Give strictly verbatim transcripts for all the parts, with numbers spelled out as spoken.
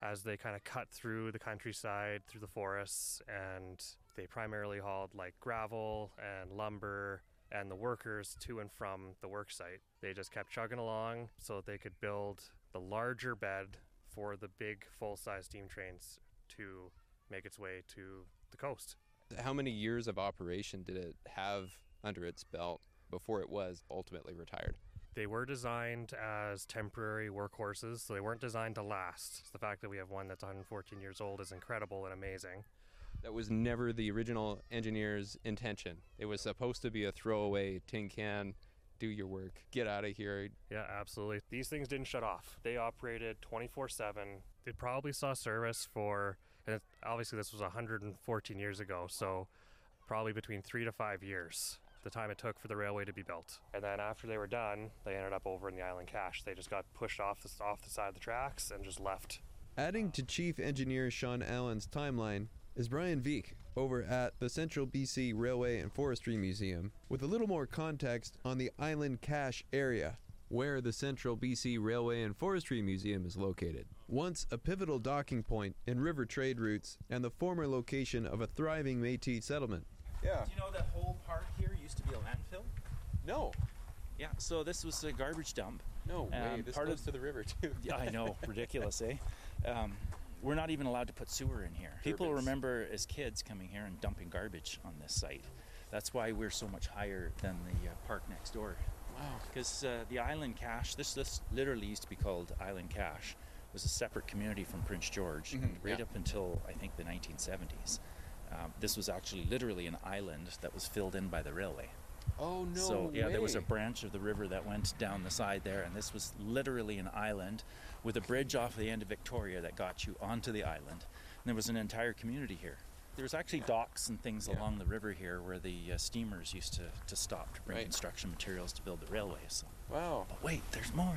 as they kind of cut through the countryside, through the forests, and they primarily hauled like gravel and lumber and the workers to and from the work site. They just kept chugging along so that they could build the larger bed for the big full-size steam trains to make its way to the coast. How many years of operation did it have under its belt before it was ultimately retired? They were designed as temporary workhorses, so they weren't designed to last. So the fact that we have one that's one hundred fourteen years old is incredible and amazing. That was never the original engineer's intention. It was supposed to be a throwaway tin can, do your work, get out of here. Yeah, absolutely. These things didn't shut off. They operated twenty-four seven. They probably saw service for, and obviously this was one hundred fourteen years ago, so probably between three to five years, the time it took for the railway to be built. And then after they were done, they ended up over in the Island Cache. They just got pushed off the, off the side of the tracks and just left. Adding to Chief Engineer Sean Allen's timeline is Brian Veek over at the Central B C Railway and Forestry Museum with a little more context on the Island Cache area, where the Central B C Railway and Forestry Museum is located. Once a pivotal docking point in river trade routes and the former location of a thriving Métis settlement. Yeah. Do you know that whole part here used to be a landfill? No. Yeah, so this was a garbage dump. No way, um, this part goes of, to the river too. Yeah, I know, ridiculous, eh? Um, we're not even allowed to put sewer in here. People Turbines. remember as kids coming here and dumping garbage on this site. That's why we're so much higher than the uh, park next door. Wow. Because uh, the Island Cache, this this literally used to be called Island Cache, was a separate community from Prince George, Mm-hmm, right yeah. up until I think the nineteen seventies. Um, this was actually literally an island that was filled in by the railway. Oh, no So yeah, way. there was a branch of the river that went down the side there, and this was literally an island with a bridge off the end of Victoria that got you onto the island. And there was an entire community here. There was actually docks and things Yeah. along the river here where the uh, steamers used to, to stop to bring Right. construction materials to build the railway. So. Wow. But wait, there's more.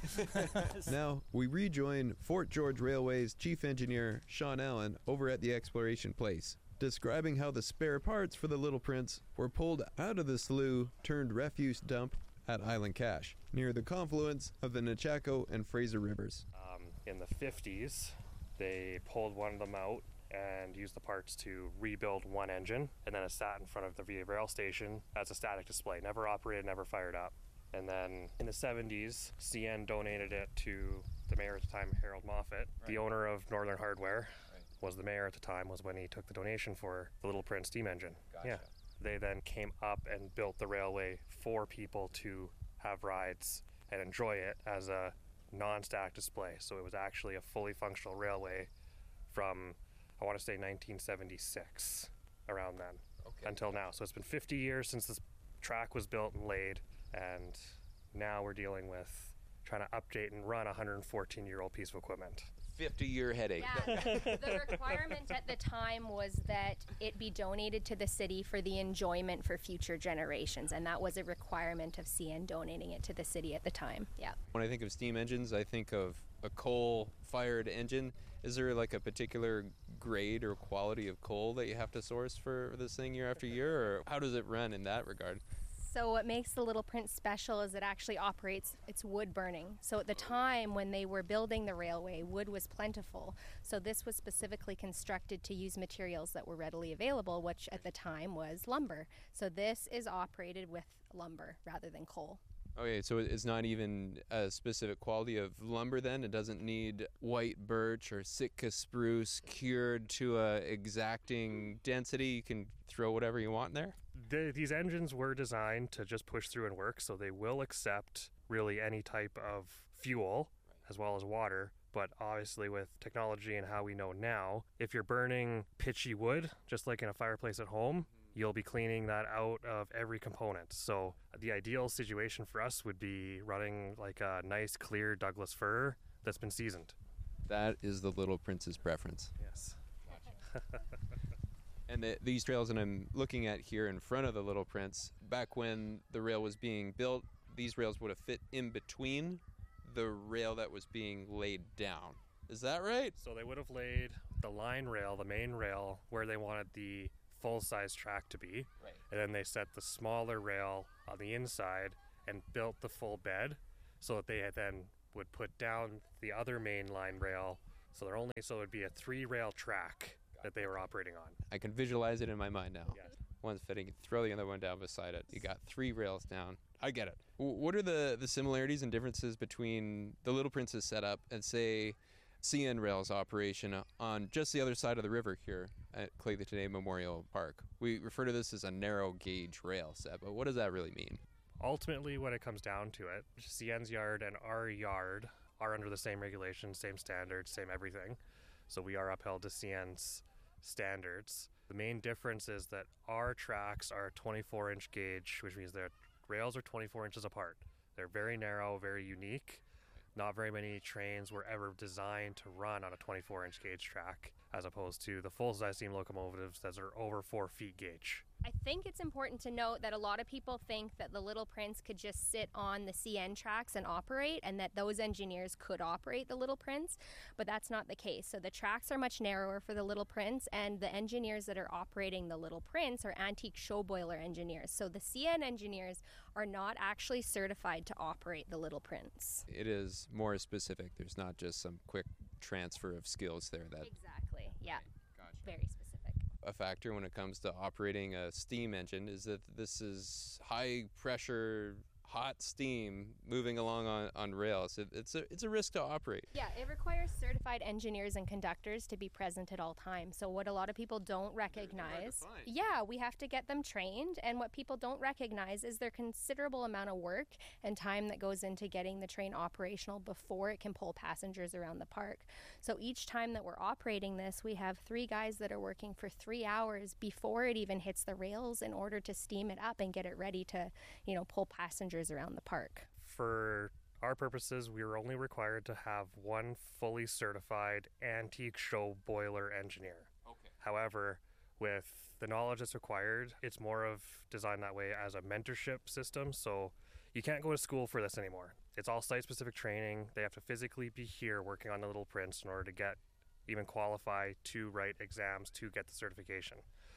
Now, we rejoin Fort George Railway's Chief Engineer Sean Allen over at the exploration place, describing how the spare parts for the Little Prince were pulled out of the slough turned refuse dump at Island Cache, near the confluence of the Nechako and Fraser rivers. Um, in the fifties, they pulled one of them out and used the parts to rebuild one engine, and then it sat in front of the Via Rail station as a static display, never operated, never fired up. And then in the seventies, C N donated it to the mayor at the time, Harold Moffat, Right. the owner of Northern Hardware. Right. Was the mayor at the time, was when he took the donation for the Little Prince steam engine. Gotcha. Yeah. They then came up and built the railway for people to have rides and enjoy it as a non-static display. So it was actually a fully functional railway from, I want to say nineteen seventy-six, around then, Okay. until now. So it's been fifty years since this track was built and laid, and now we're dealing with trying to update and run a one hundred fourteen year old piece of equipment. fifty-year headache. Yeah, the requirement at the time was that it be donated to the city for the enjoyment for future generations, and that was a requirement of C N donating it to the city at the time. Yeah. When I think of steam engines, I think of a coal-fired engine. Is there like a particular grade or quality of coal that you have to source for this thing year after year, or how does it run in that regard? So what makes the Little Prince special is it actually operates, it's wood burning. So at the time when they were building the railway, wood was plentiful. So this was specifically constructed to use materials that were readily available, which at the time was lumber. So this is operated with lumber rather than coal. Okay, so it's not even a specific quality of lumber then? It doesn't need white birch or Sitka spruce cured to a exacting density? You can throw whatever you want in there? The, these engines were designed to just push through and work, so they will accept really any type of fuel as well as water. But obviously with technology and how we know now, if you're burning pitchy wood, just like in a fireplace at home, you'll be cleaning that out of every component. So the ideal situation for us would be running like a nice clear Douglas fir that's been seasoned. That is the Little Prince's preference. Yes. And the, these trails that I'm looking at here in front of the Little Prince, back when the rail was being built, these rails would have fit in between the rail that was being laid down. Is that right? So they would have laid the line rail, the main rail, where they wanted the full-size track to be. Right. And then they set the smaller rail on the inside and built the full bed so that they had then would put down the other main line rail So they're only so it'd be a three rail track that they were operating on. I can visualize it in my mind now. Yes. One's fitting, throw the other one down beside it. You got three rails down. I get it. W- what are the, the similarities and differences between the Little Prince's setup and, say, C N Rail's operation on just the other side of the river here at Clay Today Memorial Park? We refer to this as a narrow gauge rail set, but what does that really mean? Ultimately, when it comes down to it, C N's yard and our yard are under the same regulations, same standards, same everything. So we are upheld to C N's standards. The main difference is that our tracks are twenty-four inch gauge, which means their rails are twenty-four inches apart. They're very narrow, very unique. Not very many trains were ever designed to run on a twenty-four inch gauge track, as opposed to the full-size steam locomotives that are over four feet gauge. I think it's important to note that a lot of people think that the Little Prince could just sit on the C N tracks and operate, and that those engineers could operate the Little Prince, but that's not the case. So the tracks are much narrower for the Little Prince, and the engineers that are operating the Little Prince are antique show boiler engineers. So the C N engineers are not actually certified to operate the Little Prince. It is more specific. There's not just some quick transfer of skills there. That Exactly, yeah, Gotcha. very specific. A factor when it comes to operating a steam engine is that this is high pressure, hot steam moving along on, on rails. It, it's a it's a risk to operate. Yeah, it requires certified engineers and conductors to be present at all times. So what a lot of people don't recognize, yeah, we have to get them trained, and what people don't recognize is their considerable amount of work and time that goes into getting the train operational before it can pull passengers around the park. So each time that we're operating this, we have three guys that are working for three hours before it even hits the rails in order to steam it up and get it ready to, you know, pull passengers around the park. For our purposes, we were only required to have one fully certified antique show boiler engineer. Okay. However, with the knowledge that's required, it's more of designed that way as a mentorship system. So you can't go to school for this anymore. It's all site-specific training. They have to physically be here working on the Little Prince in order to get, even qualify to write exams to get the certification.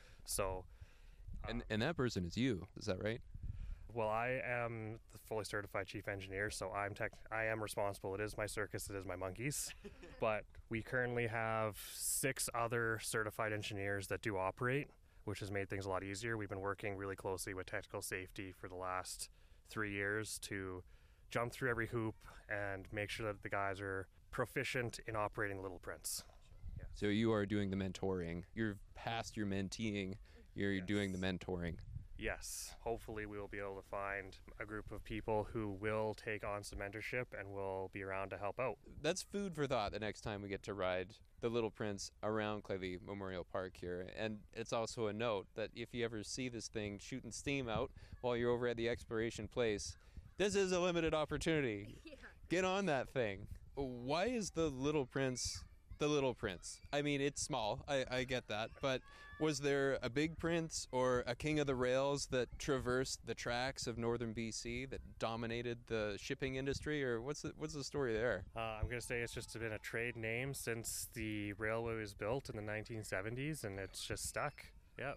So, And um, and that person is you. Is that right? well, I am the fully certified chief engineer, so I'm tech. I am responsible. It is my circus. It is my monkeys. But we currently have six other certified engineers that do operate, which has made things a lot easier. We've been working really closely with technical safety for the last three years to jump through every hoop and make sure that the guys are proficient in operating Little Prince. So you are doing the mentoring. You're past your menteeing. You're Yes. doing the mentoring. Yes, hopefully we will be able to find a group of people who will take on some mentorship and will be around to help out. That's food for thought the next time we get to ride the Little Prince around Clavey Memorial Park here. And it's also a note that if you ever see this thing shooting steam out while you're over at the exploration place, this is a limited opportunity. Yeah. Get on that thing. Why is the Little Prince the Little Prince? I mean, it's small. I, I get that. But was there a big prince or a king of the rails that traversed the tracks of northern B C that dominated the shipping industry? Or what's the, what's the story there? Uh, I'm going to say it's just been a trade name since the railway was built in the nineteen seventies, and it's just stuck. Yep.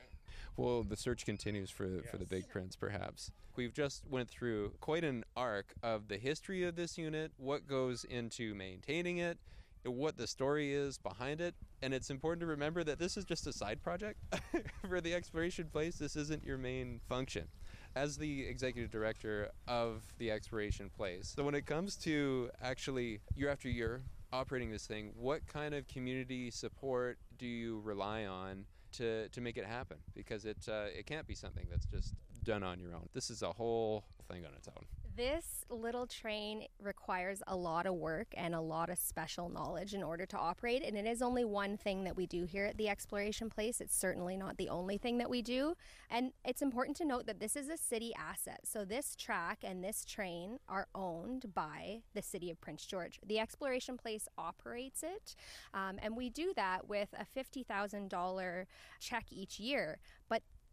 Well, the search continues for for the Yes. Big Prince, perhaps. We've just went through quite an arc of the history of this unit, what goes into maintaining it, what the story is behind it, and it's important to remember that this is just a side project for the exploration place. This isn't your main function. As the executive director of the exploration place, so when it comes to actually year after year operating this thing, what kind of community support do you rely on to, to make it happen? Because it uh, it can't be something that's just done on your own. This is a whole thing on its own. This little train requires a lot of work and a lot of special knowledge in order to operate, and it is only one thing that we do here at the exploration place. It's certainly not the only thing that we do, and it's important to note that this is a city asset. So this track and this train are owned by the city of Prince George. The exploration place operates it, um, and we do that with a fifty thousand dollars check each year, but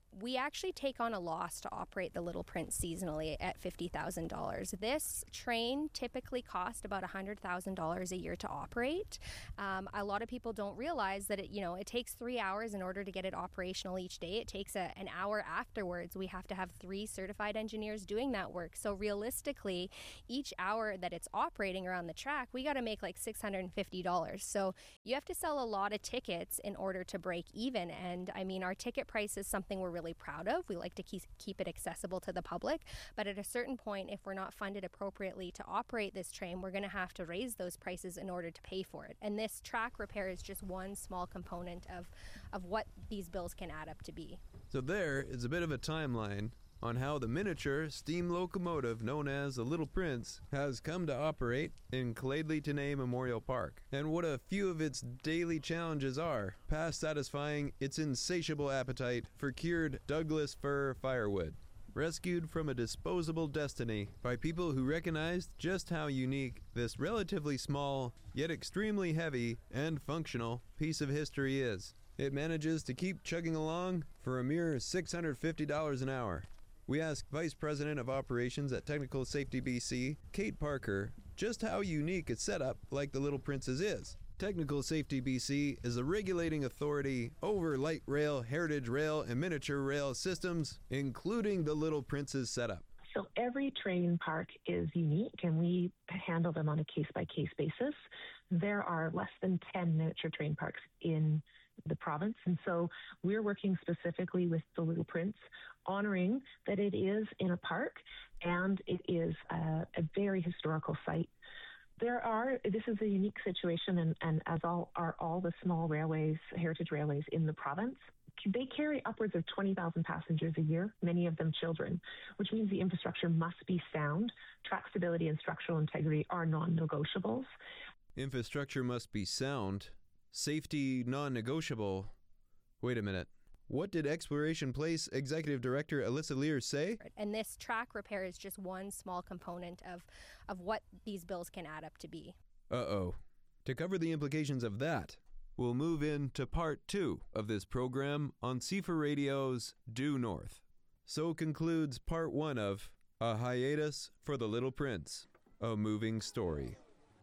We actually take on a loss to operate the Little Prince seasonally at fifty thousand dollars. This train typically costs about one hundred thousand dollars a year to operate. Um, a lot of people don't realize that it, you know, it takes three hours in order to get it operational each day. It takes a, an hour afterwards. We have to have three certified engineers doing that work. So realistically, each hour that it's operating around the track, we got to make like six hundred fifty dollars. So you have to sell a lot of tickets in order to break even. And I mean, our ticket price is something we're really proud of. We like to keep, keep it accessible to the public, but at a certain point, if we're not funded appropriately to operate this train, we're going to have to raise those prices in order to pay for it. And this track repair is just one small component of, of what these bills can add up to be. So there is a bit of a timeline on how the miniature steam locomotive known as the Little Prince has come to operate in Cladley Tenay Memorial Park, and what a few of its daily challenges are, past satisfying its insatiable appetite for cured Douglas fir firewood, rescued from a disposable destiny by people who recognized just how unique this relatively small, yet extremely heavy and functional piece of history is. It manages to keep chugging along for a mere six hundred fifty dollars an hour. We asked Vice President of Operations at Technical Safety B C, Kate Parker, just how unique a setup like the Little Prince's is. Technical Safety B C is a regulating authority over light rail, heritage rail, and miniature rail systems, including the Little Prince's setup. So every train park is unique, and we handle them on a case-by-case basis. There are less than ten miniature train parks in the province, and so we're working specifically with the Little Prince, honoring that it is in a park and it is a, a very historical site. There are, this is a unique situation, and, and as all are all the small railways, heritage railways in the province, they carry upwards of twenty thousand passengers a year, many of them children, which means the infrastructure must be sound. Track stability and structural integrity are non-negotiables. Infrastructure must be sound. Safety non-negotiable. Wait a minute. What did Exploration Place Executive Director Alyssa Lear say? And this track repair is just one small component of, of what these bills can add up to be. Uh-oh. To cover the implications of that, we'll move into part two of this program on C F R Radio's Due North. So concludes part one of A Hiatus for the Little Prince, a moving story.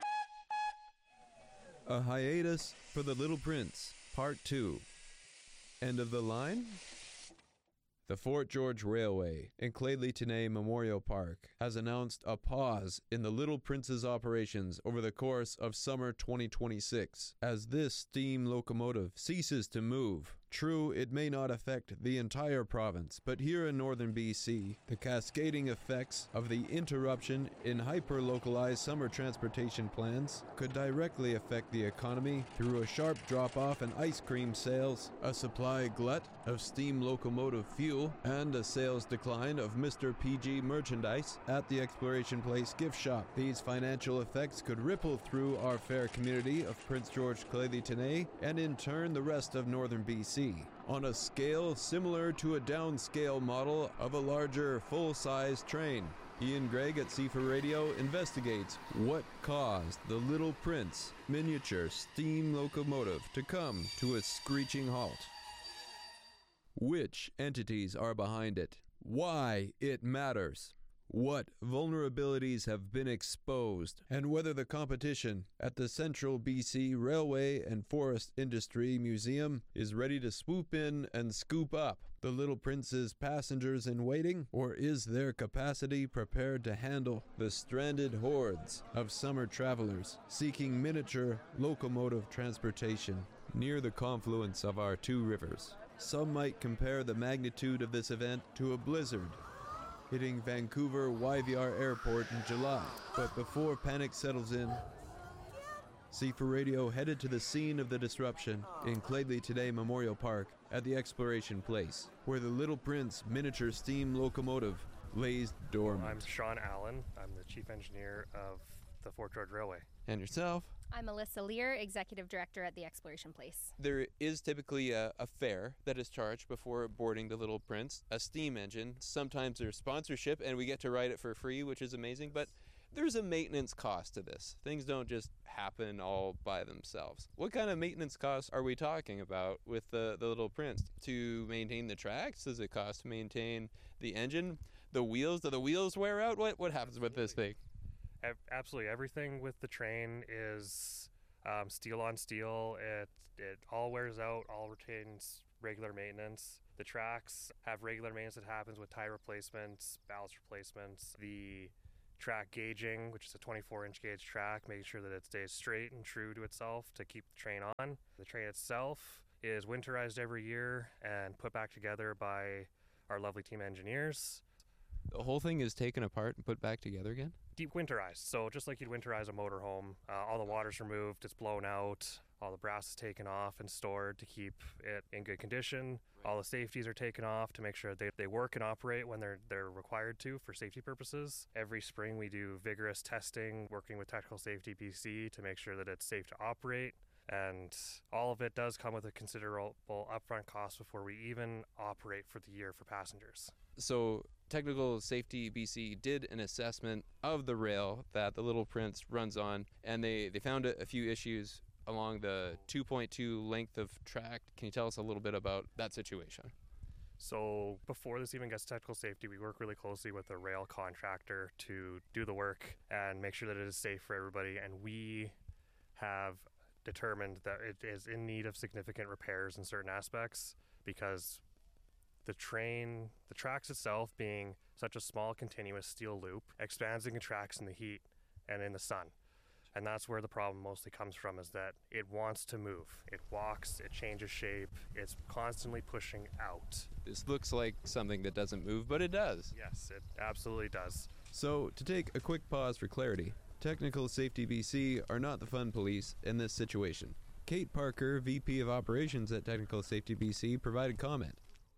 A Hiatus for the Little Prince, part two. End of the line? The Fort George Railway in Cladley Tenay Memorial Park has announced a pause in the Little Prince's operations over the course of summer twenty twenty-six as this steam locomotive ceases to move. True, it may not affect the entire province, but here in northern B C, the cascading effects of the interruption in hyper-localized summer transportation plans could directly affect the economy through a sharp drop-off in ice cream sales, a supply glut of steam locomotive fuel, and a sales decline of Mister P G merchandise at the Exploration Place gift shop. These financial effects could ripple through our fair community of Prince George Cladley Tenay and in turn the rest of northern B C. On a scale similar to a downscale model of a larger full-size train. Ian Gregg at C F R Radio investigates what caused the Little Prince miniature steam locomotive to come to a screeching halt. Which entities are behind it? Why it matters? What vulnerabilities have been exposed, and whether the competition at the Central B C Railway and Forest Industry Museum is ready to swoop in and scoop up the Little Prince's passengers in waiting, or is their capacity prepared to handle the stranded hordes of summer travelers seeking miniature locomotive transportation near the confluence of our two rivers? Some might compare the magnitude of this event to a blizzard hitting Vancouver Y V R Airport in July. But before panic settles in, C F R Radio headed to the scene of the disruption in Cladley Tenay Memorial Park at the Exploration Place, where the Little Prince miniature steam locomotive lays dormant. I'm Sean Allen. I'm the Chief Engineer of the Fort George Railway. And yourself? I'm Alyssa Lear, Executive Director at the Exploration Place. There is typically a, a fare that is charged before boarding the Little Prince, a steam engine. Sometimes there's sponsorship and we get to ride it for free, which is amazing, but there's a maintenance cost to this. Things don't just happen all by themselves. What kind of maintenance costs are we talking about with the, the Little Prince? To maintain the tracks? Does it cost to maintain the engine? The wheels? Do the wheels wear out? What what happens with this thing? Absolutely everything with the train is um, steel on steel. It it all wears out, all retains regular maintenance. The tracks have regular maintenance that happens with tire replacements, ballast replacements. The track gauging, which is a twenty-four inch gauge track, making sure that it stays straight and true to itself to keep the train on. The train itself is winterized every year and put back together by our lovely team engineers. The whole thing is taken apart and put back together again? Deep winterized. So just like you'd winterize a motorhome, uh, all the water's removed, it's blown out, all the brass is taken off and stored to keep it in good condition. Right. All the safeties are taken off to make sure they, they work and operate when they're they're required to for safety purposes. Every spring we do vigorous testing, working with Technical Safety B C to make sure that it's safe to operate. And all of it does come with a considerable upfront cost before we even operate for the year for passengers. So Technical Safety B C did an assessment of the rail that the Little Prince runs on, and they, they found a, a few issues along the two point two length of track. Can you tell us a little bit about that situation? So before this even gets to technical safety, we work really closely with the rail contractor to do the work and make sure that it is safe for everybody. And we have determined that it is in need of significant repairs in certain aspects because the train, the tracks itself being such a small continuous steel loop, expands and contracts in the heat and in the sun. And that's where the problem mostly comes from, is that it wants to move. It walks, it changes shape, it's constantly pushing out. This looks like something that doesn't move, but it does. Yes, it absolutely does. So, to take a quick pause for clarity, Technical Safety B C are not the fun police in this situation. Kate Parker, V P of Operations at Technical Safety B C, provided comment.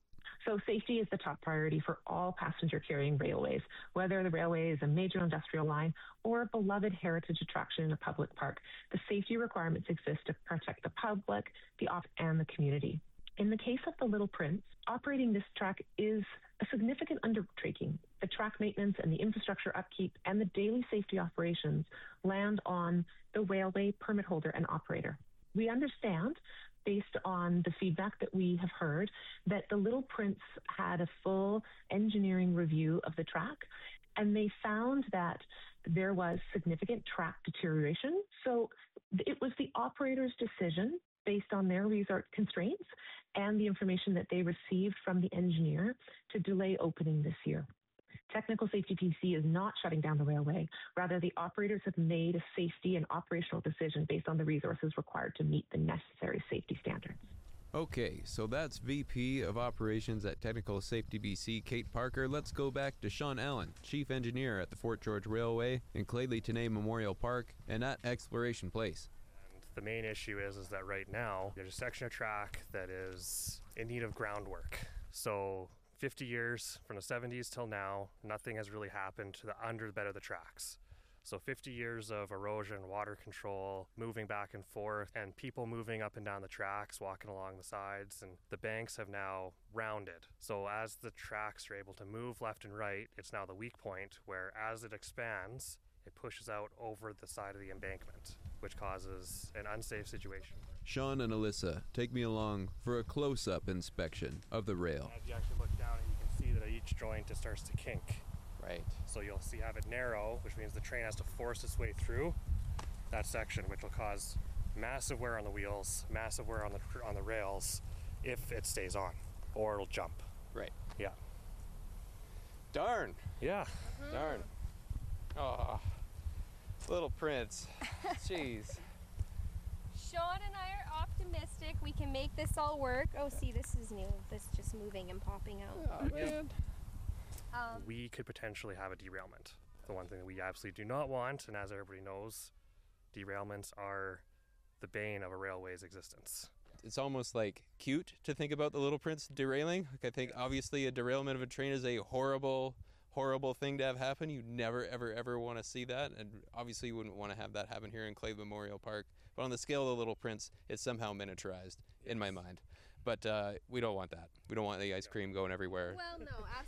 So safety is the top priority for all passenger-carrying railways, whether the railway is a major industrial line or a beloved heritage attraction in a public park. The safety requirements exist to protect the public, the off, and the community. In the case of the Little Prince, operating this track is a significant undertaking. The track maintenance and the infrastructure upkeep and the daily safety operations land on the railway permit holder and operator. We understand, based on the feedback that we have heard, that the Little Prince had a full engineering review of the track, and they found that there was significant track deterioration. So it was the operator's decision, based on their resource constraints and the information that they received from the engineer, to delay opening this year. Technical Safety B C is not shutting down the railway. Rather, the operators have made a safety and operational decision based on the resources required to meet the necessary safety standards. Okay, so that's V P of Operations at Technical Safety B C, Kate Parker. Let's go back to Sean Allen, Chief Engineer at the Fort George Railway in Cladley-Tenay Memorial Park and at Exploration Place. And the main issue is, is that right now there's a section of track that is in need of groundwork. So fifty years from the seventies till now, nothing has really happened to the under the bed of the tracks. So fifty years of erosion, water control, moving back and forth, and people moving up and down the tracks, walking along the sides, and the banks have now rounded. So as the tracks are able to move left and right, it's now the weak point where as it expands, it pushes out over the side of the embankment, which causes an unsafe situation. Sean and Alyssa, take me along for a close-up inspection of the rail. As you actually look down, you can see that at each joint it starts to kink. Right. So you'll see have it narrow, which means the train has to force its way through that section, which will cause massive wear on the wheels, massive wear on the on the rails, if it stays on, or it'll jump. Right. Yeah. Darn. Yeah. Mm-hmm. Darn. Oh, Little Prince. Jeez. Sean and I are optimistic we can make this all work. Oh, see, this is new. This just moving and popping out. Oh, man. Um, we could potentially have a derailment. The one thing that we absolutely do not want, and as everybody knows, derailments are the bane of a railway's existence. It's almost like cute to think about the Little Prince derailing. Like, I think obviously a derailment of a train is a horrible, horrible thing to have happen. You never, ever, ever want to see that, and obviously you wouldn't want to have that happen here in Clay Memorial Park. But on the scale of the Little Prince, it's somehow miniaturized in my mind. But uh, we don't want that. We don't want the ice cream going everywhere. Well, no, absolutely. It's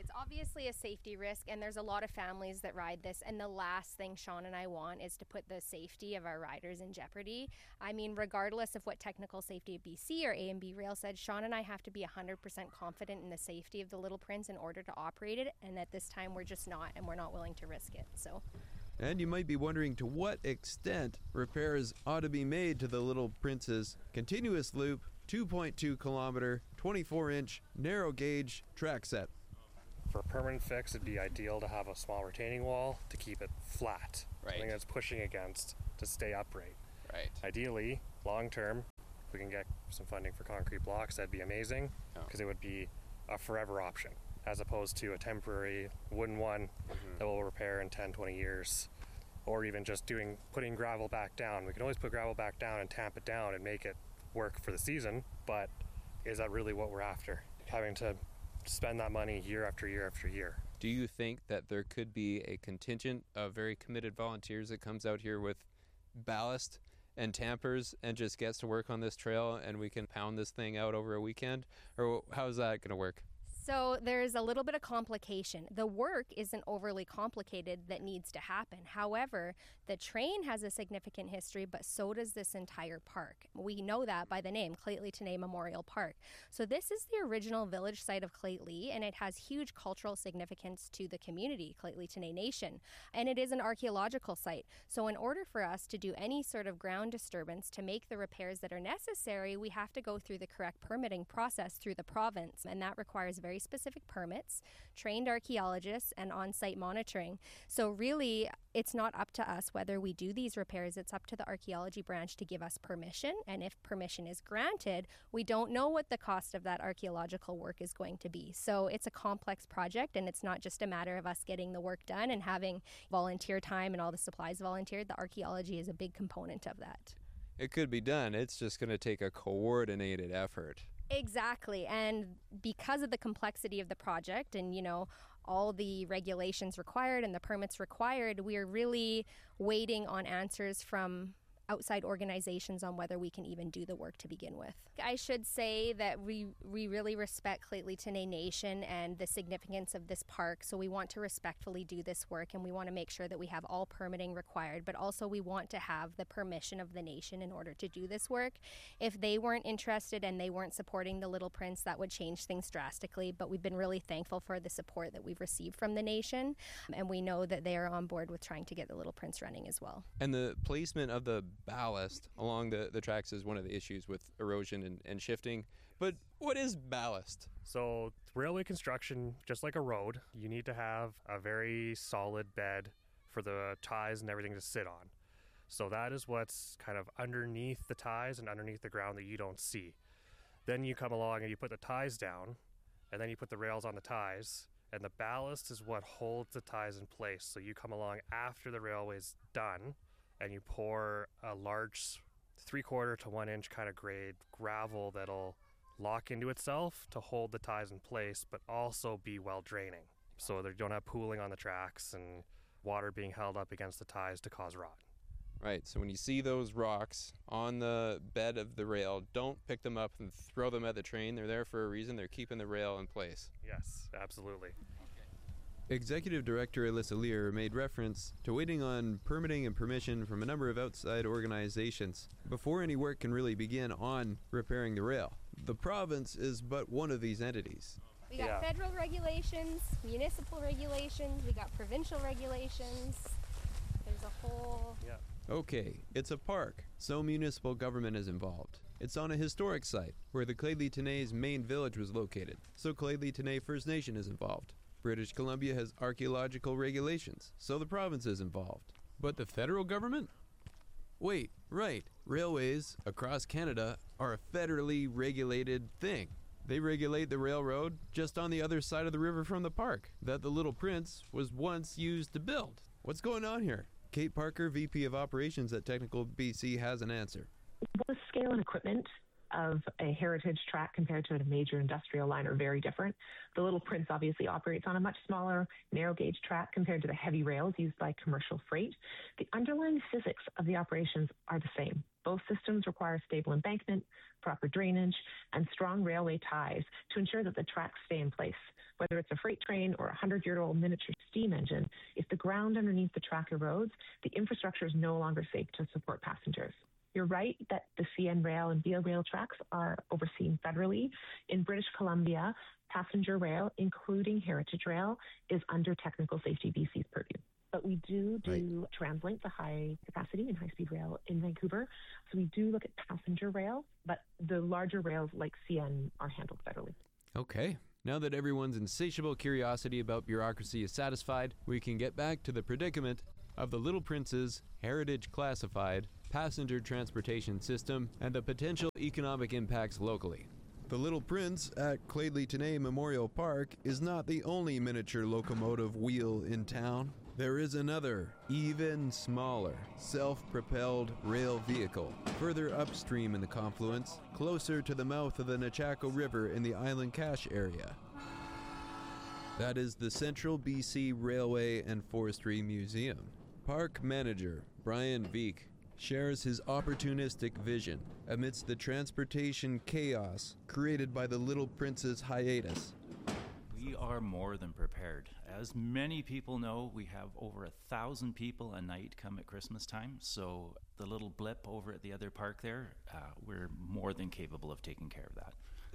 It's obviously a safety risk, and there's a lot of families that ride this, and the last thing Sean and I want is to put the safety of our riders in jeopardy. I mean, regardless of what Technical Safety of B C or A and B Rail said, Sean and I have to be one hundred percent confident in the safety of the Little Prince in order to operate it, and at this time we're just not, and we're not willing to risk it. So. And you might be wondering to what extent repairs ought to be made to the Little Prince's continuous loop, two point two kilometer, twenty-four inch, narrow gauge track set. For a permanent fix, it'd be ideal to have a small retaining wall to keep it flat. Right. Something that's pushing against to stay upright. Right. Ideally, long term, if we can get some funding for concrete blocks, that'd be amazing, because Oh. it would be a forever option, as opposed to a temporary wooden one Mm-hmm. that will repair in ten, twenty years. Or even just doing putting gravel back down. We can always put gravel back down and tamp it down and make it work for the season, but is that really what we're after? Having to spend that money year after year after year. Do you think that there could be a contingent of very committed volunteers that comes out here with ballast and tampers and just gets to work on this trail, and we can pound this thing out over a weekend? Or how's that going to work? So there's a little bit of complication. The work isn't overly complicated that needs to happen. However, the train has a significant history, but so does this entire park. We know that by the name, Claytley Tenay Memorial Park. So this is the original village site of Claytley, and it has huge cultural significance to the community, Claytley Tenay Nation. And it is an archaeological site. So in order for us to do any sort of ground disturbance to make the repairs that are necessary, we have to go through the correct permitting process through the province, and that requires very specific permits, trained archaeologists, and on-site monitoring. So really, it's not up to us whether we do these repairs. It's up to the archaeology branch to give us permission, and if permission is granted, we don't know what the cost of that archaeological work is going to be. So it's a complex project, and it's not just a matter of us getting the work done and having volunteer time and all the supplies volunteered. The archaeology is a big component of that. It could be done. It's just going to take a coordinated effort. Exactly. And because of the complexity of the project and, you know, all the regulations required and the permits required, we're really waiting on answers from outside organizations on whether we can even do the work to begin with. I should say that we we really respect Claytley Tenay Nation and the significance of this park, so we want to respectfully do this work, and we want to make sure that we have all permitting required, but also we want to have the permission of the nation in order to do this work. If they weren't interested and they weren't supporting the Little Prince, that would change things drastically, but we've been really thankful for the support that we've received from the nation, and we know that they are on board with trying to get the Little Prince running as well. And the placement of the ballast along the, the tracks is one of the issues with erosion and, and shifting. But what is ballast? So railway construction, just like a road, you need to have a very solid bed for the ties and everything to sit on. So that is what's kind of underneath the ties and underneath the ground that you don't see. Then you come along and you put the ties down, and then you put the rails on the ties, and the ballast is what holds the ties in place. So you come along after the railway's done, and you pour a large three-quarter to one-inch kind of grade gravel that'll lock into itself to hold the ties in place, but also be well draining, so they don't have pooling on the tracks and water being held up against the ties to cause rot. Right, so when you see those rocks on the bed of the rail, don't pick them up and throw them at the train. They're there for a reason. They're keeping the rail in place. Yes, absolutely. Executive Director Alyssa Lear made reference to waiting on permitting and permission from a number of outside organizations before any work can really begin on repairing the rail. The province is but one of these entities. We got Yeah. federal regulations, municipal regulations, we got provincial regulations. There's a whole... Yeah. Okay, it's a park, so municipal government is involved. It's on a historic site where the Claytley Tenay's main village was located, so Claytley Tenay First Nation is involved. British Columbia has archaeological regulations, so the province is involved. But the federal government? Wait, right. Railways across Canada are a federally regulated thing. They regulate the railroad just on the other side of the river from the park that the Little Prince was once used to build. What's going on here? Kate Parker, V P of Operations at Technical B C, has an answer. The scale and equipment of a heritage track compared to a major industrial line are very different. The Little Prince obviously operates on a much smaller narrow gauge track compared to the heavy rails used by commercial freight. The underlying physics of the operations are the same. Both systems require stable embankment, proper drainage, and strong railway ties to ensure that the tracks stay in place. Whether it's a freight train or a hundred-year-old miniature steam engine, if the ground underneath the track erodes, the infrastructure is no longer safe to support passengers. You're right that the C N Rail and Via Rail tracks are overseen federally. In British Columbia, passenger rail, including Heritage Rail, is under Technical Safety B C's purview. But we do do right. TransLink, the high capacity and high speed rail in Vancouver. So we do look at passenger rail, but the larger rails like C N are handled federally. Okay. Now that everyone's insatiable curiosity about bureaucracy is satisfied, we can get back to the predicament of the Little Prince's Heritage Classified passenger transportation system and the potential economic impacts locally. The Little Prince at Cladley Tenay Memorial Park is not the only miniature locomotive wheel in town. There is another, even smaller, self-propelled rail vehicle further upstream in the confluence, closer to the mouth of the Nechako River in the Island Cache area. That is the Central B C Railway and Forestry Museum. Park manager Brian Veek shares his opportunistic vision amidst the transportation chaos created by the Little Prince's hiatus. We are more than prepared. As many people know, we have over a thousand people a night come at Christmas time, so the little blip over at the other park there, uh, we're more than capable of taking care of that.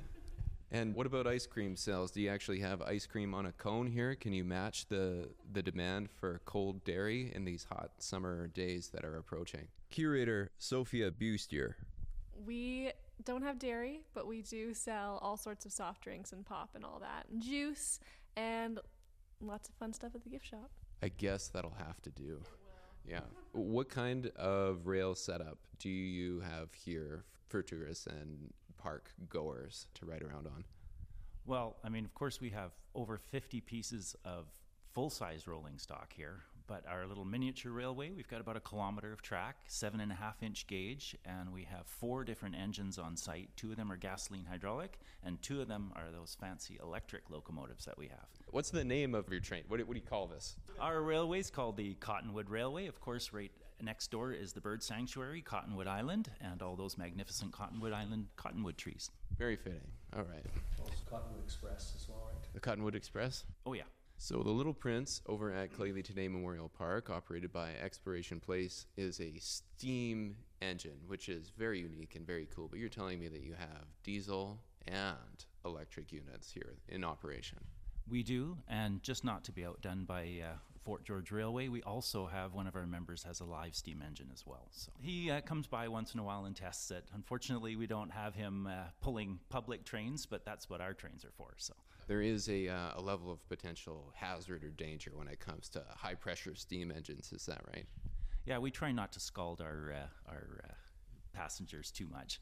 And what about ice cream sales? Do you actually have ice cream on a cone here? Can you match the, the demand for cold dairy in these hot summer days that are approaching? Curator Sophia Bustier. We don't have dairy, but we do sell all sorts of soft drinks and pop and all that, and juice, and lots of fun stuff at the gift shop. I guess that'll have to do. Yeah. What kind of rail setup do you have here for tourists and park goers to ride around on? Well, I mean, of course, we have over fifty pieces of full-size rolling stock here, but our little miniature railway, we've got about a kilometer of track, seven and a half inch gauge, and we have four different engines on site. Two of them are gasoline hydraulic, and two of them are those fancy electric locomotives that we have. What's the name of your train? What do, what do you call this? Our railway's called the Cottonwood Railway. Of course, right next door is the bird sanctuary, Cottonwood Island, and all those magnificent Cottonwood Island cottonwood trees. Very fitting. All right. Also Cottonwood Express as well, right? The Cottonwood Express? Oh, yeah. So the Little Prince over at Cladley Tenay Memorial Park, operated by Exploration Place, is a steam engine, which is very unique and very cool. But you're telling me that you have diesel and electric units here in operation. We do, and just not to be outdone by uh, Fort George Railway, we also have one of our members has a live steam engine as well. So he uh, comes by once in a while and tests it. Unfortunately, we don't have him uh, pulling public trains, but that's what our trains are for. So there is a, uh, a level of potential hazard or danger when it comes to high-pressure steam engines. Is that right? Yeah, we try not to scald our uh, our uh, passengers too much.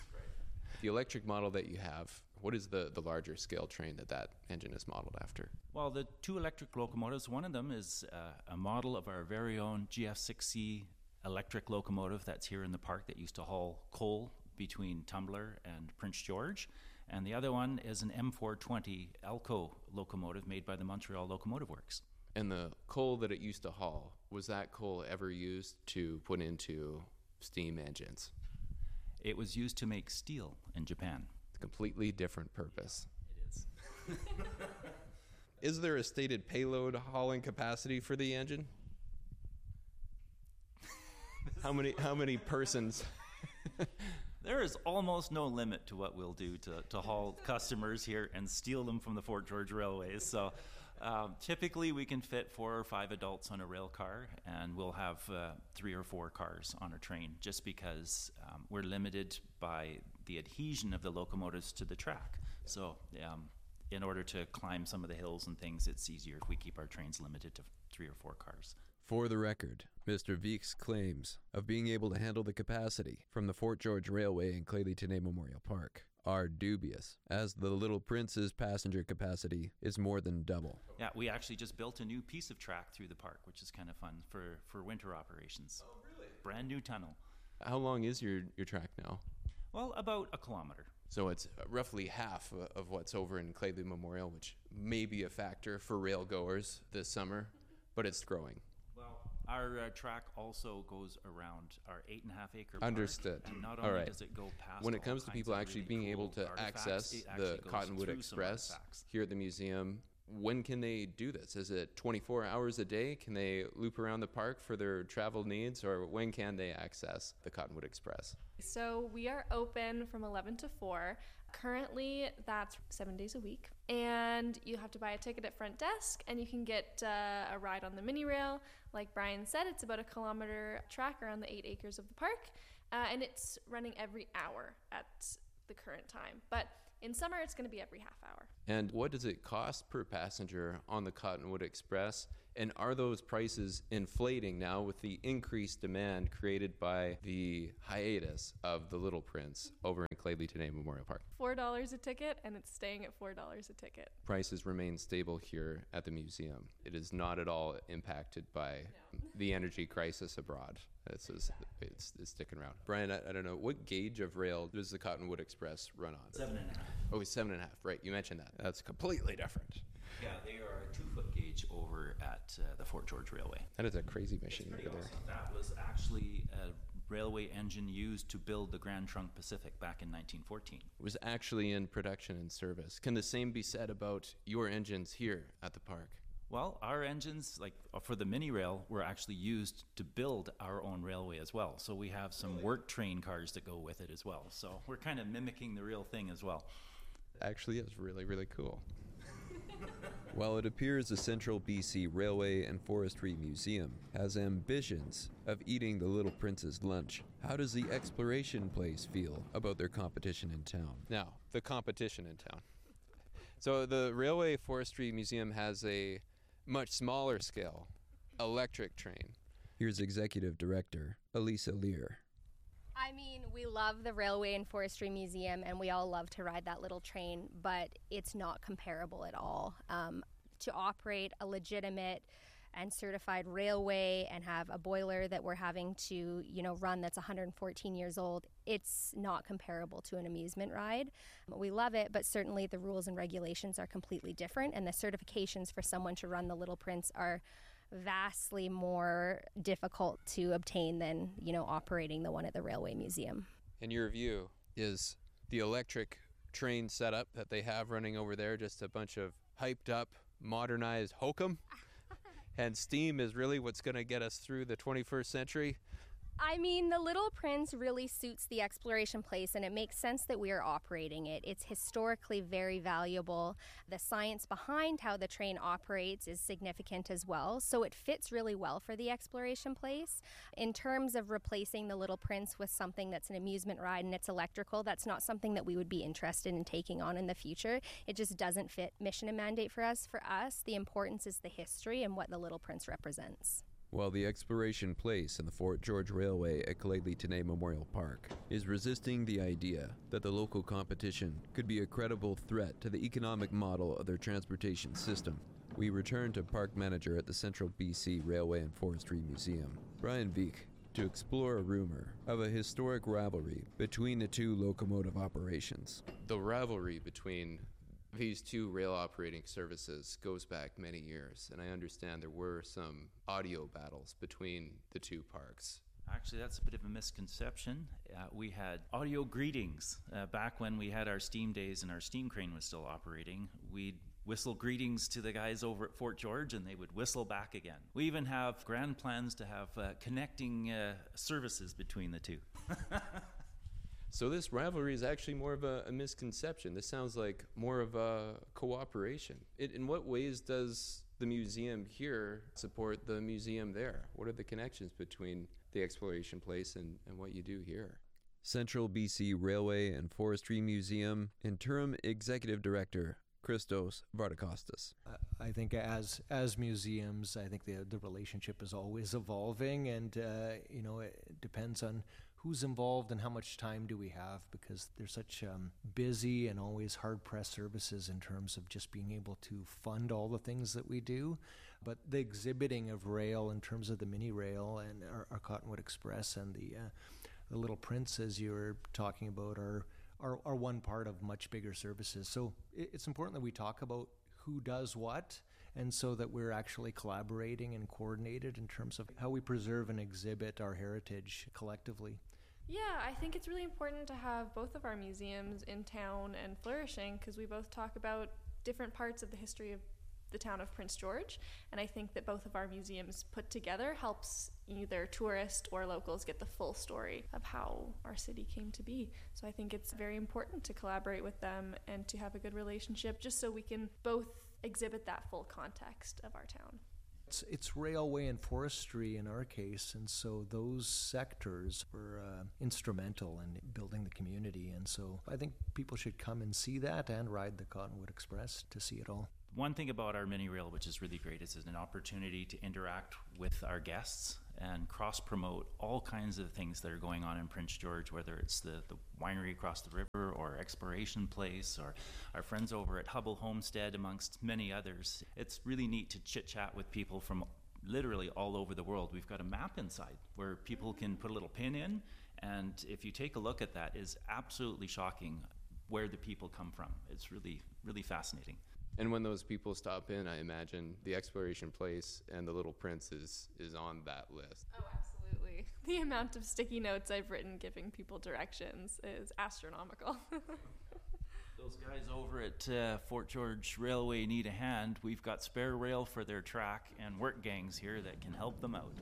The electric model that you have, what is the, the larger scale train that that engine is modeled after? Well, the two electric locomotives, one of them is uh, a model of our very own G F six C electric locomotive that's here in the park that used to haul coal between Tumbler and Prince George. And the other one is an M four twenty Elco locomotive made by the Montreal Locomotive Works. And the coal that it used to haul, was that coal ever used to put into steam engines? It was used to make steel in Japan. Completely different purpose. It is. Is there a stated payload hauling capacity for the engine? How many how many persons? There is almost no limit to what we'll do to, to haul customers here and steal them from the Fort George Railways. So um, typically we can fit four or five adults on a rail car, and we'll have uh, three or four cars on a train just because um, we're limited by the adhesion of the locomotives to the track. So um, in order to climb some of the hills and things, it's easier if we keep our trains limited to three or four cars. For the record, Mister Veek's claims of being able to handle the capacity from the Fort George Railway and Cladley Tenay Memorial Park are dubious, as the Little Prince's passenger capacity is more than double. Yeah, we actually just built a new piece of track through the park, which is kind of fun for, for winter operations. Oh, really? Brand new tunnel. How long is your, your track now? Well, about a kilometer. So it's roughly half of what's over in Cladley Memorial, which may be a factor for rail goers this summer, but it's growing. Well, Our uh, track also goes around our eight and a half acre park. Understood. And not All only right. does it go past When it all comes to kinds people of actually really being cool able to artifacts, access it actually the goes Cottonwood through some Express artifacts. here at the museum, when can they do this? Is it twenty-four hours a day? Can they loop around the park for their travel needs, or when can they access the Cottonwood Express? So we are open from eleven to four. Currently, that's seven days a week. And you have to buy a ticket at front desk, and you can get uh, a ride on the mini rail. Like Brian said, it's about a kilometer track around the eight acres of the park, uh, and it's running every hour at the current time. But in summer, it's going to be every half hour. And what does it cost per passenger on the Cottonwood Express? And are those prices inflating now with the increased demand created by the hiatus of the Little Prince over in Clay Tenay Memorial Park? four dollars a ticket, and it's staying at four dollars a ticket. Prices remain stable here at the museum. It is not at all impacted by No. the energy crisis abroad. This is, it's, it's sticking around. Brian, I, I don't know, what gauge of rail does the Cottonwood Express run on? Seven and a half. Oh, it's seven and a half, right. You mentioned that. That's completely different. Yeah, they are a two-foot gauge over at uh, the Fort George Railway. That is a crazy machine over Pretty there. awesome. That was actually a railway engine used to build the Grand Trunk Pacific back in nineteen fourteen. It was actually in production and service. Can the same be said about your engines here at the park? Well, our engines, like uh, for the mini rail, were actually used to build our own railway as well. So we have some work train cars that go with it as well. So we're kind of mimicking the real thing as well. Actually, is really, really cool. While it appears the Central B C Railway and Forestry Museum has ambitions of eating the Little Prince's lunch, how does the Exploration Place feel about their competition in town? Now, the competition in town. So the Railway Forestry Museum has a much smaller scale electric train. Here's Executive Director Elisa Lear. I mean, we love the Railway and Forestry Museum, and we all love to ride that little train, but it's not comparable at all. Um, to operate a legitimate and certified railway and have a boiler that we're having to, you know, run that's one hundred fourteen years old, it's not comparable to an amusement ride. We love it, but certainly the rules and regulations are completely different, and the certifications for someone to run the Little Prince are vastly more difficult to obtain than, you know, operating the one at the Railway Museum. In your view, is the electric train setup that they have running over there just a bunch of hyped up, modernized hokum? And steam is really what's going to get us through the twenty-first century? I mean, the Little Prince really suits the Exploration Place, and it makes sense that we are operating it. It's historically very valuable. The science behind how the train operates is significant as well, so it fits really well for the Exploration Place. In terms of replacing the Little Prince with something that's an amusement ride and it's electrical, that's not something that we would be interested in taking on in the future. It just doesn't fit mission and mandate for us. For us, the importance is the history and what the Little Prince represents. While the Exploration Place and the Fort George Railway at Kaleli Tenay Memorial Park is resisting the idea that the local competition could be a credible threat to the economic model of their transportation system, we return to park manager at the Central B C Railway and Forestry Museum, Brian Veek, to explore a rumor of a historic rivalry between the two locomotive operations. The rivalry between these two rail operating services goes back many years, and I understand there were some audio battles between the two parks. Actually, that's a bit of a misconception. Uh, we had audio greetings uh, back when we had our steam days and our steam crane was still operating. We'd whistle greetings to the guys over at Fort George, and they would whistle back again. We even have grand plans to have uh, connecting uh, services between the two. So this rivalry is actually more of a, a misconception. This sounds like more of a cooperation. It, in what ways does the museum here support the museum there? What are the connections between the Exploration Place and, and what you do here? Central B C Railway and Forestry Museum Interim Executive Director Christos Vardakostas. I think as as museums, I think the the relationship is always evolving, and uh, you know, it depends on who's involved and how much time do we have, because there's such um, busy and always hard-pressed services in terms of just being able to fund all the things that we do. But the exhibiting of rail in terms of the mini rail and our, our Cottonwood Express and the uh, the Little Prince, as you were talking about, are, are are one part of much bigger services. So it, it's important that we talk about who does what and so that we're actually collaborating and coordinated in terms of how we preserve and exhibit our heritage collectively. Yeah, I think it's really important to have both of our museums in town and flourishing, because we both talk about different parts of the history of the town of Prince George, and I think that both of our museums put together helps either tourists or locals get the full story of how our city came to be. So I think it's very important to collaborate with them and to have a good relationship, just so we can both exhibit that full context of our town. It's, it's railway and forestry in our case, and so those sectors were uh, instrumental in building the community, and so I think people should come and see that and ride the Cottonwood Express to see it all. One thing about our mini rail, which is really great, is it's an opportunity to interact with our guests and cross-promote all kinds of things that are going on in Prince George, whether it's the, the winery across the river or Exploration Place or our friends over at Hubble Homestead, amongst many others. It's really neat to chit-chat with people from literally all over the world. We've got a map inside where people can put a little pin in, and if you take a look at that, it's absolutely shocking where the people come from. It's really, really fascinating. And when those people stop in, I imagine the Exploration Place and the Little Prince is, is on that list. Oh, absolutely. The amount of sticky notes I've written giving people directions is astronomical. Those guys over at uh, Fort George Railway need a hand. We've got spare rail for their track and work gangs here that can help them out.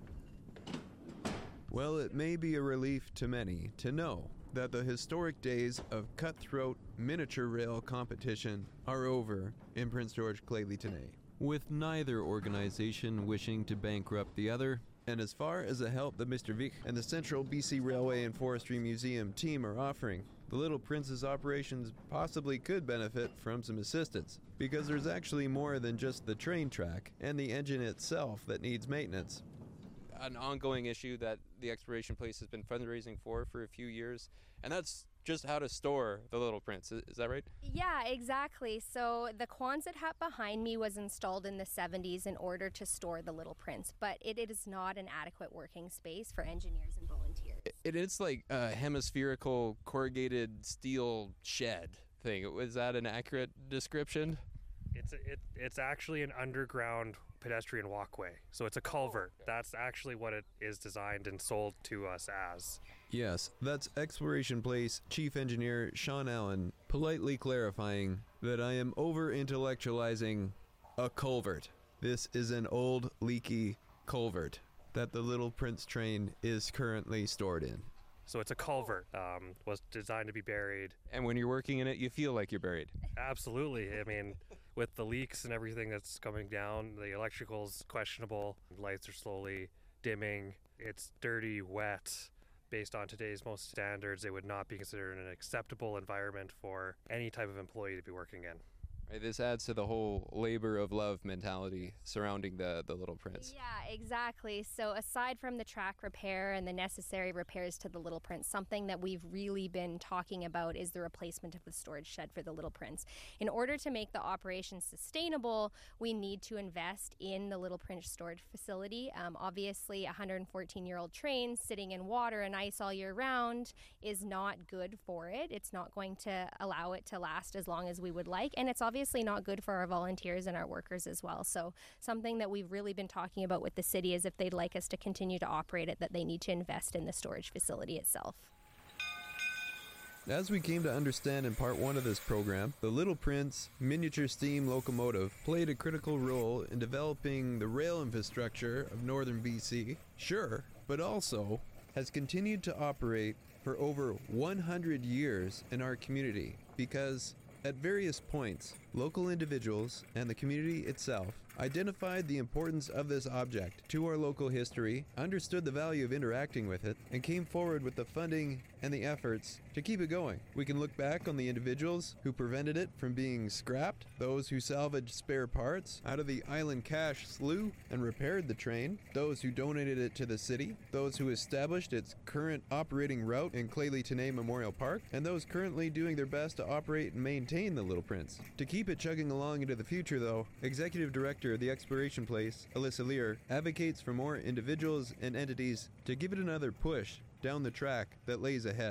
Well, it may be a relief to many to know that the historic days of cutthroat miniature rail competition are over in Prince George Clay-Leetonais, with neither organization wishing to bankrupt the other. And as far as the help that Mister Vick and the Central B C Railway and Forestry Museum team are offering, the Little Prince's operations possibly could benefit from some assistance, because there's actually more than just the train track and the engine itself that needs maintenance. An ongoing issue that the Exploration Place has been fundraising for for a few years, and that's just how to store the Little Prince. Is, is that right? Yeah, exactly. So the Quonset hut behind me was installed in the seventies in order to store the Little Prince, but it, it is not an adequate working space for engineers and volunteers. It, it's like a hemispherical corrugated steel shed thing. Was that an accurate description? It's a, it, it's actually an underground pedestrian walkway. So it's a culvert. That's actually what it is designed and sold to us as. Yes, that's Exploration Place Chief Engineer Sean Allen politely clarifying that I am over-intellectualizing a culvert. This is an old, leaky culvert that the Little Prince train is currently stored in. So it's a culvert, um, was designed to be buried. And when you're working in it, you feel like you're buried. Absolutely. I mean, with the leaks and everything that's coming down, the electrical's questionable, lights are slowly dimming, it's dirty, wet. Based on today's most standards, it would not be considered an acceptable environment for any type of employee to be working in. Right, this adds to the whole labor of love mentality surrounding the, the Little Prince. Yeah, exactly. So aside from the track repair and the necessary repairs to the Little Prince, something that we've really been talking about is the replacement of the storage shed for the Little Prince. In order to make the operation sustainable, we need to invest in the Little Prince storage facility. Um, obviously, a one hundred fourteen-year-old train sitting in water and ice all year round is not good for it. It's not going to allow it to last as long as we would like, and it's obviously obviously not good for our volunteers and our workers as well. So something that we've really been talking about with the city is if they'd like us to continue to operate it, that they need to invest in the storage facility itself. As we came to understand in part one of this program, the Little Prince miniature steam locomotive played a critical role in developing the rail infrastructure of northern B C, sure, but also has continued to operate for over one hundred years in our community because at various points, local individuals and the community itself identified the importance of this object to our local history, understood the value of interacting with it, and came forward with the funding and the efforts to keep it going. We can look back on the individuals who prevented it from being scrapped, those who salvaged spare parts out of the Island Cache slough and repaired the train, those who donated it to the city, those who established its current operating route in Clay-Leetonais Memorial Park, and those currently doing their best to operate and maintain the Little Prince. To keep it chugging along into the future, though, Executive Director of the Exploration Place, Alyssa Lear, advocates for more individuals and entities to give it another push down the track that lays ahead.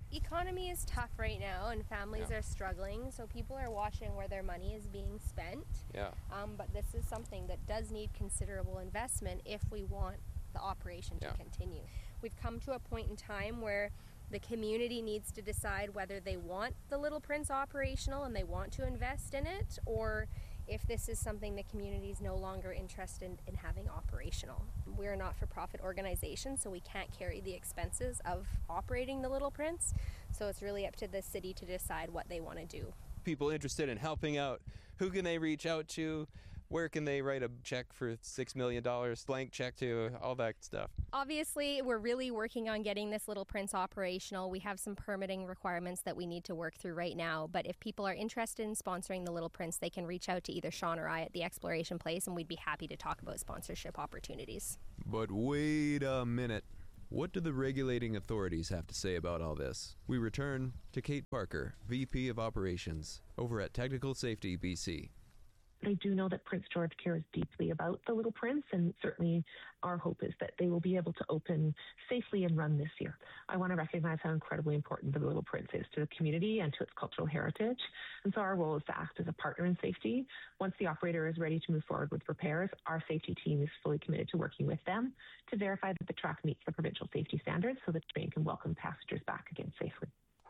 Economy is tough right now, and families Yeah. are struggling, so people are watching where their money is being spent. Yeah. Um, but this is something that does need considerable investment if we want the operation to Yeah. continue. We've come to a point in time where the community needs to decide whether they want the Little Prince operational and they want to invest in it, or if this is something the community is no longer interested in, in having operational. We're a not-for-profit organization, so we can't carry the expenses of operating the Little Prince, so it's really up to the city to decide what they want to do. People interested in helping out, who can they reach out to? Where can they write a check for six million dollars, blank check to, all that stuff? Obviously, we're really working on getting this Little Prince operational. We have some permitting requirements that we need to work through right now, but if people are interested in sponsoring the Little Prince, they can reach out to either Sean or I at the Exploration Place, and we'd be happy to talk about sponsorship opportunities. But wait a minute. What do the regulating authorities have to say about all this? We return to Kate Parker, V P of Operations, over at Technical Safety B C. They do know that Prince George cares deeply about the Little Prince, and certainly our hope is that they will be able to open safely and run this year. I want to recognize how incredibly important the Little Prince is to the community and to its cultural heritage, and so our role is to act as a partner in safety. Once the operator is ready to move forward with repairs, our safety team is fully committed to working with them to verify that the track meets the provincial safety standards so the train can welcome passengers back again safely.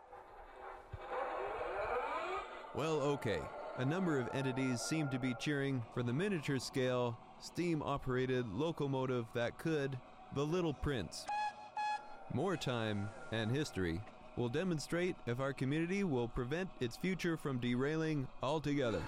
Well, okay. A number of entities seem to be cheering for the miniature scale, steam-operated locomotive that could, the Little Prince. More time and history will demonstrate if our community will prevent its future from derailing altogether.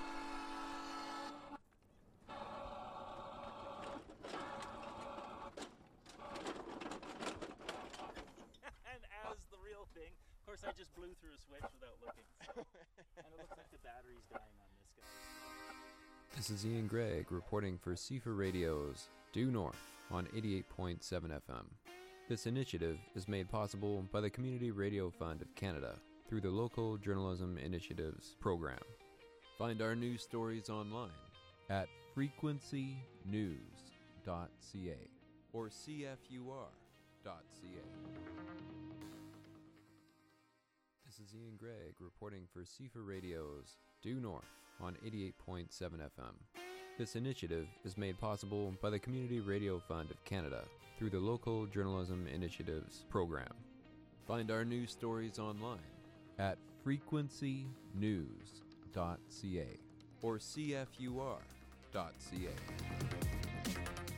And as the real thing, of course, I just blew through a switch without looking. And it looks like the battery's dying on this guy. This is Ian Gregg reporting for C F A Radio's Due North on eighty-eight point seven F M. This initiative is made possible by the Community Radio Fund of Canada through the Local Journalism Initiatives program. Find our news stories online at frequency news dot c a or c f u r dot c a. This is Ian Gregg reporting for C F A Radio's Due North on eighty-eight point seven F M. This initiative is made possible by the Community Radio Fund of Canada through the Local Journalism Initiatives program. Find our news stories online at frequency news dot c a or c f u r dot c a.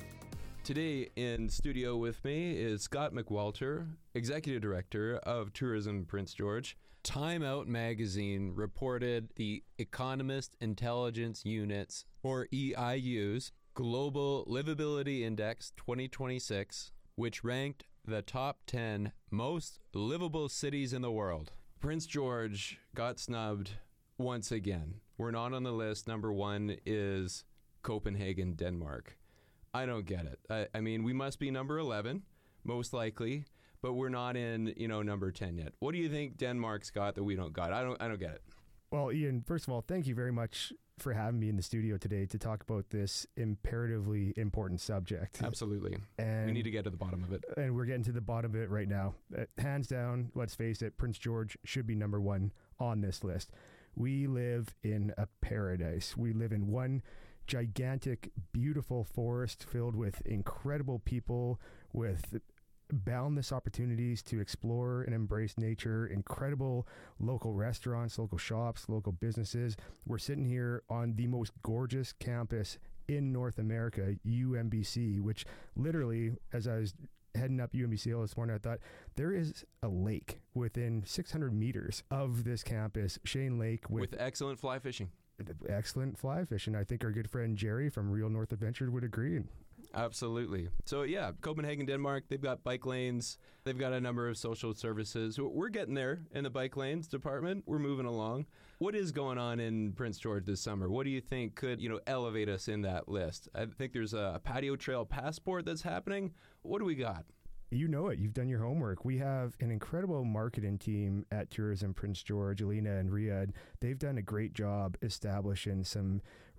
Today in studio with me is Scott McWalter, Executive Director of Tourism Prince George. Time Out magazine reported the Economist Intelligence Unit's, or E I U's, Global Livability Index twenty twenty-six, which ranked the top ten most livable cities in the world. Prince George got snubbed once again. We're not on the list. Number one is Copenhagen, Denmark. I don't get it. I, I mean, we must be number eleven, most likely, but we're not in, you know, number ten yet. What do you think Denmark's got that we don't got? I don't I don't get it. Well, Ian, first of all, thank you very much for having me in the studio today to talk about this imperatively important subject. Absolutely. And we need to get to the bottom of it. And we're getting to the bottom of it right now. Uh, hands down, let's face it, Prince George should be number one on this list. We live in a paradise. We live in one gigantic, beautiful forest filled with incredible people, with boundless opportunities to explore and embrace nature, incredible local restaurants, local shops, local businesses. We're sitting here on the most gorgeous campus in North America, U M B C, which literally, as I was heading up U M B C Hill this morning, I thought there is a lake within six hundred meters of this campus, Shane Lake, with, with excellent fly fishing. Excellent fly fishing. I think our good friend Jerry from Real North Adventure would agree. Absolutely. So yeah, Copenhagen, Denmark, they've got bike lanes. They've got a number of social services. We're getting there in the bike lanes department. We're moving along. What is going on in Prince George this summer? What do you think could, you know, elevate us in that list? I think there's a patio trail passport that's happening. What do we got? You know it. You've done your homework. We have an incredible marketing team at Tourism Prince George, Alina and Riyadh. They've done a great job establishing some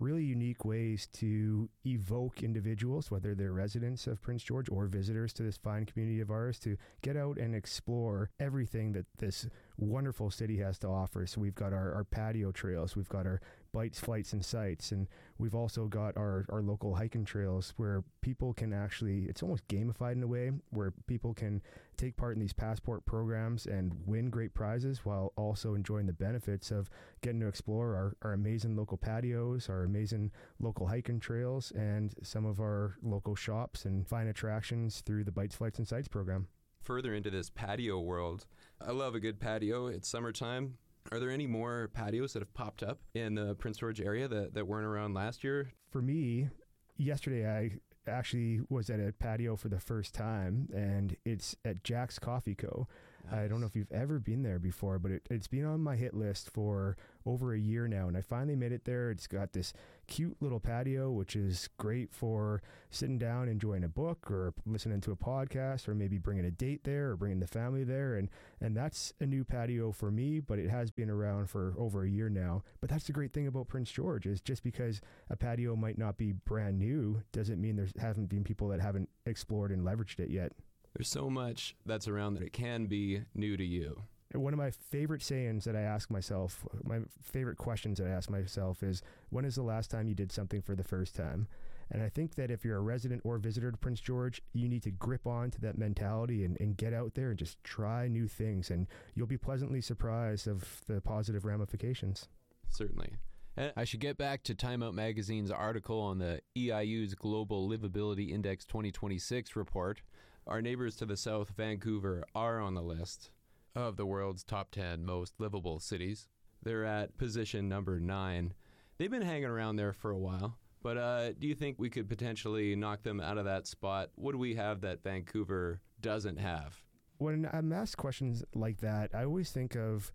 really unique ways to evoke individuals, whether they're residents of Prince George or visitors to this fine community of ours, to get out and explore everything that this wonderful city has to offer. So we've got our, our patio trails, we've got our bites, flights, and sights, and we've also got our, our local hiking trails where people can actually, it's almost gamified in a way, where people can take part in these passport programs and win great prizes while also enjoying the benefits of getting to explore our, our amazing local patios, our amazing local hiking trails, and some of our local shops and fine attractions through the Bites, Flights, and Sights program. Further into this patio world, I love a good patio. It's summertime. Are there any more patios that have popped up in the Prince George area that, that weren't around last year? For me, yesterday I actually was at a patio for the first time, and it's at Jack's Coffee Co. Nice. I don't know if you've ever been there before, but it, it's been on my hit list for over a year now, and I finally made it there. It's got this cute little patio, which is great for sitting down, enjoying a book, or listening to a podcast, or maybe bringing a date there, or bringing the family there, and and that's a new patio for me, but it has been around for over a year now. But that's the great thing about Prince George, is just because a patio might not be brand new doesn't mean there haven't been people that haven't explored and leveraged it yet. There's so much that's around that it can be new to you. One of my favorite sayings that I ask myself, my favorite questions that I ask myself is, when is the last time you did something for the first time? And I think that if you're a resident or visitor to Prince George, you need to grip on to that mentality and, and get out there and just try new things, and you'll be pleasantly surprised of the positive ramifications. Certainly. And I should get back to Time Out Magazine's article on the E I U's Global Livability Index twenty twenty-six report. Our neighbors to the south, Vancouver, are on the list of the world's top ten most livable cities. They're at position number nine. They've been hanging around there for a while, but uh, do you think we could potentially knock them out of that spot? What do we have that Vancouver doesn't have? When I'm asked questions like that, I always think of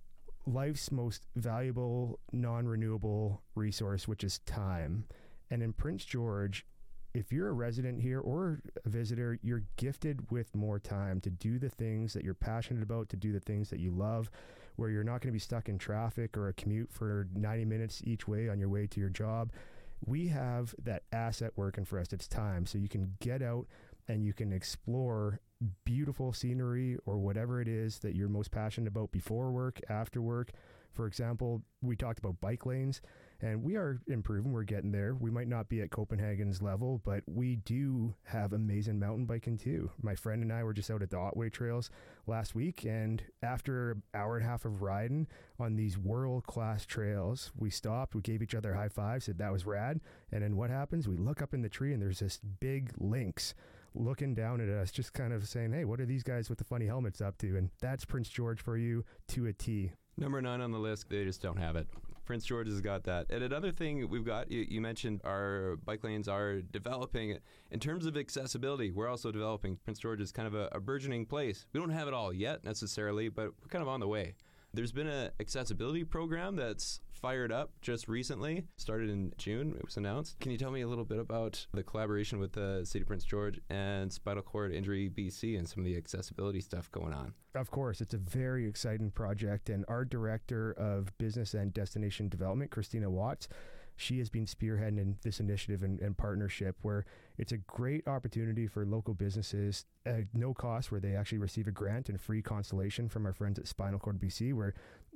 life's most valuable, non-renewable resource, which is time. And in Prince George, if you're a resident here or a visitor, you're gifted with more time to do the things that you're passionate about, to do the things that you love, where you're not going to be stuck in traffic or a commute for ninety minutes each way on your way to your job. We have that asset working for us. It's time. So you can get out and you can explore beautiful scenery or whatever it is that you're most passionate about before work, after work. For example, we talked about bike lanes, and we are improving. We're getting there. We might not be at Copenhagen's level, but we do have amazing mountain biking too. My friend and I were just out at the Otway Trails last week, and after an hour and a half of riding on these world-class trails, we stopped, we gave each other high fives, said that was rad, and then what happens? We look up in the tree, and there's this big lynx looking down at us, just kind of saying, hey, what are these guys with the funny helmets up to? And that's Prince George for you to a T. Number nine on the list, they just don't have it. Prince George has got that. And another thing we've got, you, you mentioned our bike lanes are developing. In terms of accessibility, we're also developing. Prince George is kind of a, a burgeoning place. We don't have it all yet necessarily, but we're kind of on the way. There's been an accessibility program that's fired up just recently, started in June, it was announced. Can you tell me a little bit about the collaboration with the City of Prince George and Spinal Cord Injury B C and some of the accessibility stuff going on? Of course, it's a very exciting project, and our Director of Business and Destination Development, Christina Watts, she has been spearheading in this initiative and, and partnership where it's a great opportunity for local businesses at no cost, where they actually receive a grant and free consultation from our friends at Spinal Cord B C, where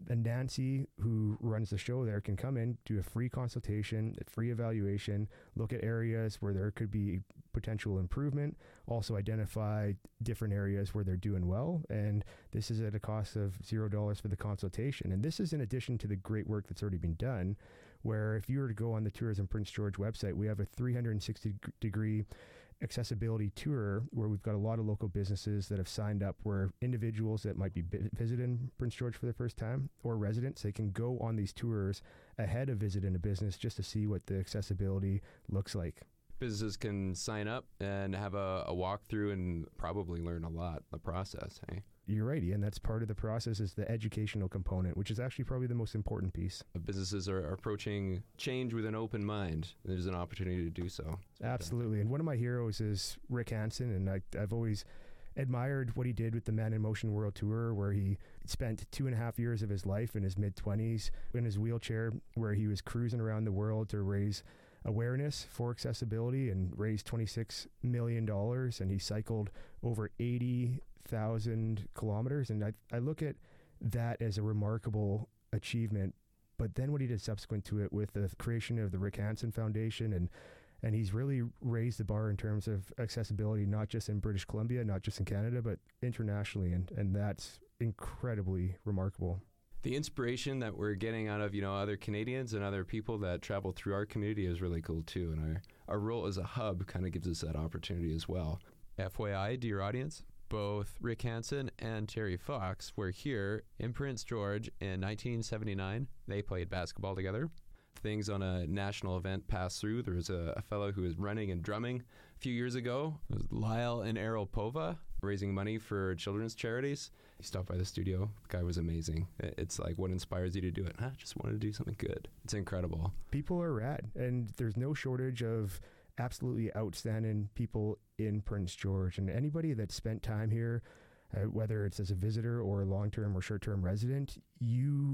Nancy, who runs the show there, can come in, do a free consultation, a free evaluation, look at areas where there could be potential improvement, also identify different areas where they're doing well, and this is at a cost of zero dollars for the consultation. And this is in addition to the great work that's already been done, where if you were to go on the Tourism Prince George website, we have a three hundred sixty degree accessibility tour where we've got a lot of local businesses that have signed up, where individuals that might be bi- visiting Prince George for the first time or residents, they can go on these tours ahead of visiting a business just to see what the accessibility looks like. Businesses can sign up and have a, a walkthrough and probably learn a lot in the process, hey? You're right, Ian. That's part of the process, is the educational component, which is actually probably the most important piece. Businesses are approaching change with an open mind. There's an opportunity to do so. Absolutely. And one of my heroes is Rick Hansen, and I, I've always admired what he did with the Man in Motion World Tour, where he spent two and a half years of his life in his mid-twenties in his wheelchair, where he was cruising around the world to raise awareness for accessibility and raised twenty-six million dollars, and he cycled over eighty thousand kilometers. And I, I look at that as a remarkable achievement. But then what he did subsequent to it with the creation of the Rick Hansen Foundation, and and he's really raised the bar in terms of accessibility, not just in British Columbia, not just in Canada, but internationally, and, and that's incredibly remarkable. The inspiration that we're getting out of, you know, other Canadians and other people that travel through our community is really cool too, and our, our role as a hub kind of gives us that opportunity as well. F Y I, dear audience, both Rick Hansen and Terry Fox were here in Prince George in nineteen seventy-nine. They played basketball together. Things on a national event passed through. There was a, a fellow who was running and drumming a few years ago. It was Lyle and Errol Pova, raising money for children's charities. He stopped by the studio. The guy was amazing. It's like, what inspires you to do it? I just wanted to do something good. It's incredible. People are rad, and there's no shortage of absolutely outstanding people in Prince George. And anybody that spent time here, uh, whether it's as a visitor or a long-term or short-term resident, you